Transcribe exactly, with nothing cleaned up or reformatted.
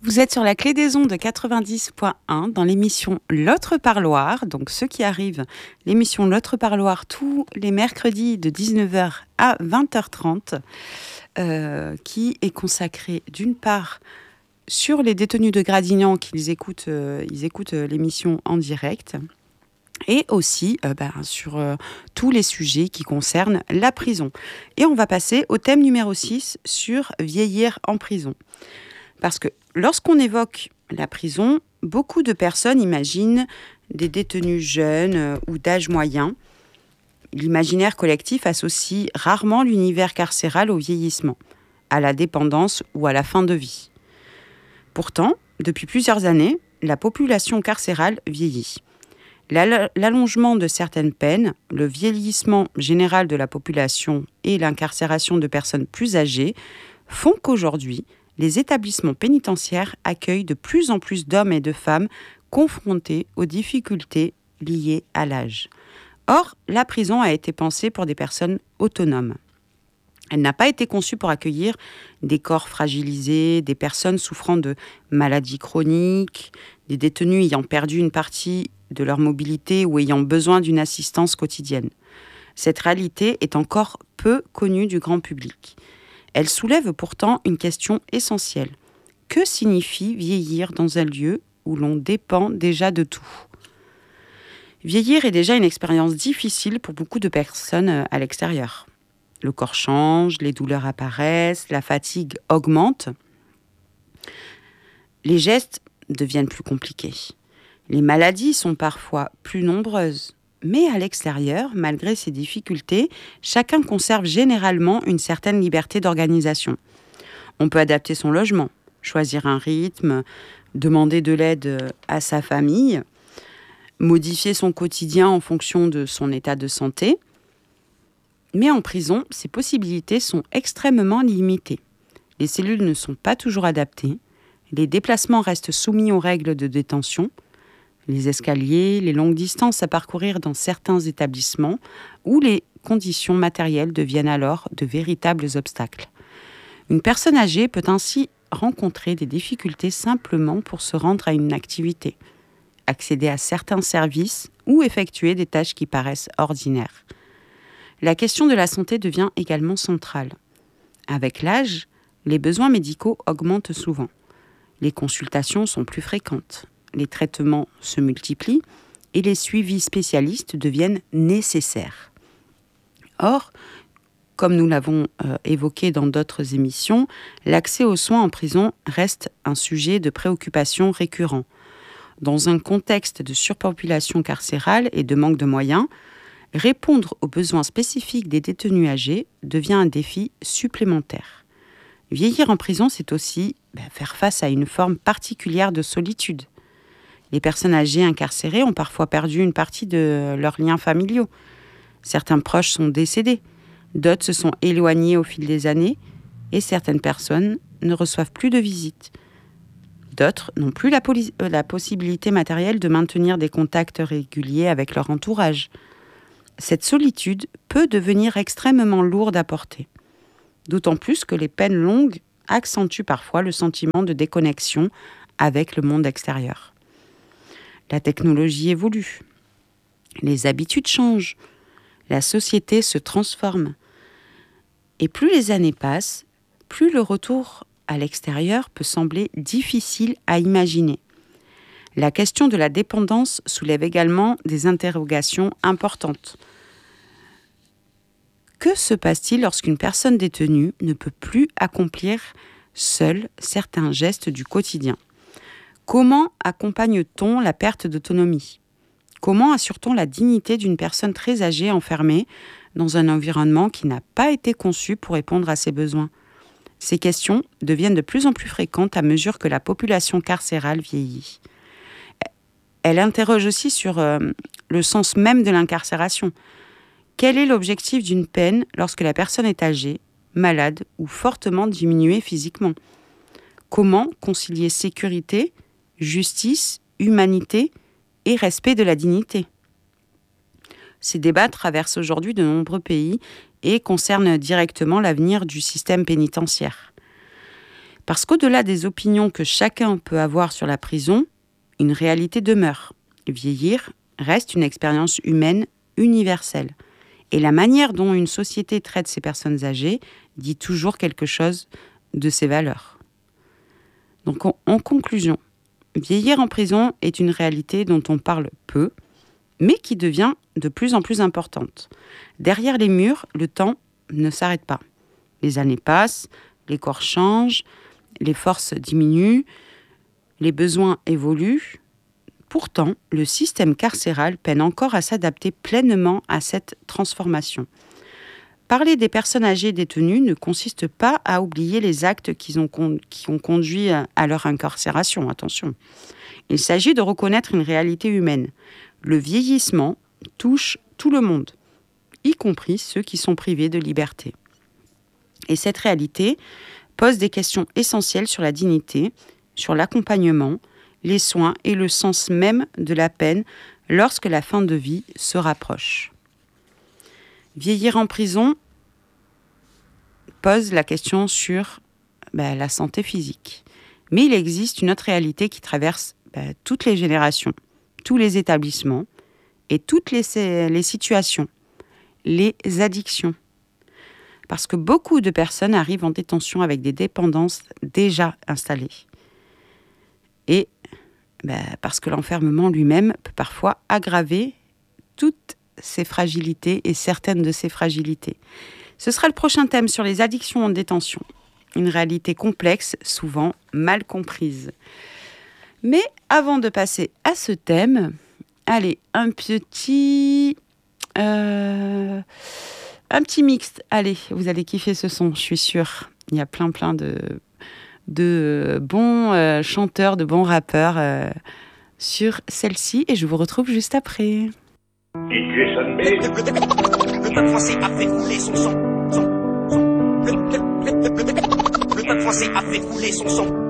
Vous êtes sur la clé des ondes de quatre-vingt-dix point un dans l'émission L'autre parloir. Donc ceux qui arrivent, l'émission L'autre parloir tous les mercredis de dix-neuf heures à vingt heures trente, euh, qui est consacrée d'une part sur les détenus de Gradignan qu'ils écoutent, euh, ils écoutent l'émission en direct, et aussi euh, ben, sur euh, tous les sujets qui concernent la prison. Et on va passer au thème numéro six sur vieillir en prison. Parce que lorsqu'on évoque la prison, beaucoup de personnes imaginent des détenus jeunes euh, ou d'âge moyen. L'imaginaire collectif associe rarement l'univers carcéral au vieillissement, à la dépendance ou à la fin de vie. Pourtant, depuis plusieurs années, la population carcérale vieillit. L'allongement de certaines peines, le vieillissement général de la population et l'incarcération de personnes plus âgées font qu'aujourd'hui, les établissements pénitentiaires accueillent de plus en plus d'hommes et de femmes confrontés aux difficultés liées à l'âge. Or, la prison a été pensée pour des personnes autonomes. Elle n'a pas été conçue pour accueillir des corps fragilisés, des personnes souffrant de maladies chroniques, des détenus ayant perdu une partie de leur mobilité ou ayant besoin d'une assistance quotidienne. Cette réalité est encore peu connue du grand public. Elle soulève pourtant une question essentielle. Que signifie vieillir dans un lieu où l'on dépend déjà de tout ? Vieillir est déjà une expérience difficile pour beaucoup de personnes à l'extérieur. Le corps change, les douleurs apparaissent, la fatigue augmente. Les gestes deviennent plus compliqués. Les maladies sont parfois plus nombreuses. Mais à l'extérieur, malgré ces difficultés, chacun conserve généralement une certaine liberté d'organisation. On peut adapter son logement, choisir un rythme, demander de l'aide à sa famille, modifier son quotidien en fonction de son état de santé. Mais en prison, ces possibilités sont extrêmement limitées. Les cellules ne sont pas toujours adaptées, les déplacements restent soumis aux règles de détention, les escaliers, les longues distances à parcourir dans certains établissements, où les conditions matérielles deviennent alors de véritables obstacles. Une personne âgée peut ainsi rencontrer des difficultés simplement pour se rendre à une activité, accéder à certains services ou effectuer des tâches qui paraissent ordinaires. La question de la santé devient également centrale. Avec l'âge, les besoins médicaux augmentent souvent. Les consultations sont plus fréquentes. Les traitements se multiplient et les suivis spécialistes deviennent nécessaires. Or, comme nous l'avons euh, évoqué dans d'autres émissions, l'accès aux soins en prison reste un sujet de préoccupation récurrent. Dans un contexte de surpopulation carcérale et de manque de moyens, répondre aux besoins spécifiques des détenus âgés devient un défi supplémentaire. Vieillir en prison, c'est aussi ben, faire face à une forme particulière de solitude. Les personnes âgées incarcérées ont parfois perdu une partie de leurs liens familiaux. Certains proches sont décédés, d'autres se sont éloignés au fil des années et certaines personnes ne reçoivent plus de visites. D'autres n'ont plus la, poli- la possibilité matérielle de maintenir des contacts réguliers avec leur entourage. Cette solitude peut devenir extrêmement lourde à porter, d'autant plus que les peines longues accentuent parfois le sentiment de déconnexion avec le monde extérieur. La technologie évolue, les habitudes changent, la société se transforme. Et plus les années passent, plus le retour à l'extérieur peut sembler difficile à imaginer. La question de la dépendance soulève également des interrogations importantes. Que se passe-t-il lorsqu'une personne détenue ne peut plus accomplir seule certains gestes du quotidien ? Comment accompagne-t-on la perte d'autonomie ? Comment assure-t-on la dignité d'une personne très âgée enfermée dans un environnement qui n'a pas été conçu pour répondre à ses besoins ? Ces questions deviennent de plus en plus fréquentes à mesure que la population carcérale vieillit. Elle interroge aussi sur euh, le sens même de l'incarcération. Quel est l'objectif d'une peine lorsque la personne est âgée, malade ou fortement diminuée physiquement ? Comment concilier sécurité, justice, humanité et respect de la dignité ? Ces débats traversent aujourd'hui de nombreux pays et concernent directement l'avenir du système pénitentiaire. Parce qu'au-delà des opinions que chacun peut avoir sur la prison, une réalité demeure. Vieillir reste une expérience humaine universelle. Et la manière dont une société traite ces personnes âgées dit toujours quelque chose de ses valeurs. Donc en, en conclusion, vieillir en prison est une réalité dont on parle peu, mais qui devient de plus en plus importante. Derrière les murs, le temps ne s'arrête pas. Les années passent, les corps changent, les forces diminuent, les besoins évoluent. Pourtant, le système carcéral peine encore à s'adapter pleinement à cette transformation. Parler des personnes âgées détenues ne consiste pas à oublier les actes qui ont, con- qui ont conduit à leur incarcération, attention. Il s'agit de reconnaître une réalité humaine. Le vieillissement touche tout le monde, y compris ceux qui sont privés de liberté. Et cette réalité pose des questions essentielles sur la dignité, sur l'accompagnement, les soins et le sens même de la peine lorsque la fin de vie se rapproche. Vieillir en prison pose la question sur ben, la santé physique. Mais il existe une autre réalité qui traverse ben, toutes les générations, tous les établissements et toutes les, les situations, les addictions. Parce que beaucoup de personnes arrivent en détention avec des dépendances déjà installées. Et ben, parce que l'enfermement lui-même peut parfois aggraver toutes ces fragilités et certaines de ces fragilités. Ce sera le prochain thème sur les addictions en détention. Une réalité complexe, souvent mal comprise. Mais avant de passer à ce thème, allez, un petit... Euh, un petit mixte. Allez, vous allez kiffer ce son, je suis sûre. Il y a plein, plein de... de bons euh, chanteurs, de bons rappeurs euh, sur celle-ci et je vous retrouve juste après. Le peuple français a fait couler son sang. Le peuple français a fait couler son sang.